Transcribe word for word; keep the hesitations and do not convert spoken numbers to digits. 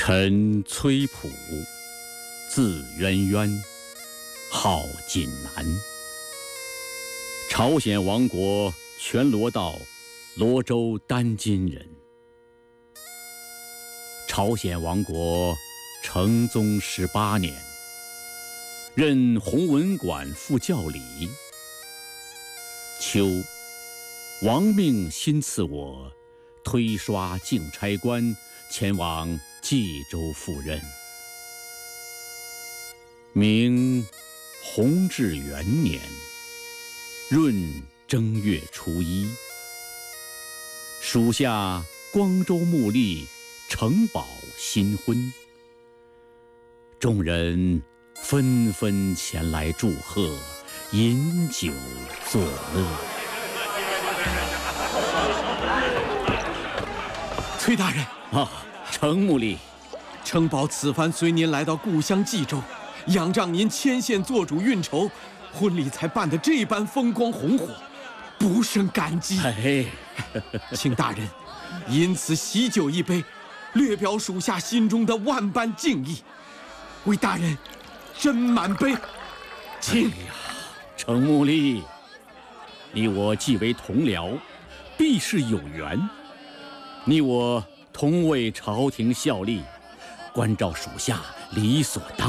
臣崔普，字渊渊，号锦南。朝鲜王国全罗道罗州丹津人。朝鲜王国成宗十八年，任弘文馆副教理。秋，王命新赐我推刷净差官，前往冀州赴任。明弘治元年闰正月初一，属下光州牧吏程宝新婚，众人纷纷前来祝贺，饮酒作乐。 崔大人啊，程牧吏， 程宝此番随您来到故乡冀州，仰仗您牵线做主运筹，婚礼才办得这般风光红火，不胜感激。 嘿， 请大人因此喜酒一杯，略表属下心中的万般敬意，为大人斟满杯。请。 哎呀，程牧吏，你我既为同僚，必是有缘。你我同为朝廷效力，关照属下理所当然。